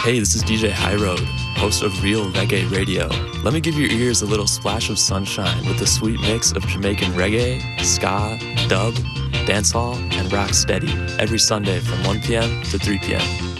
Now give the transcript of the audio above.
Hey, this is DJ High Road, host of Real Reggae Radio. Let me give your ears a little splash of sunshine with a sweet mix of Jamaican reggae, ska, dub, dancehall, and rock steady every Sunday from 1 p.m. to 3 p.m.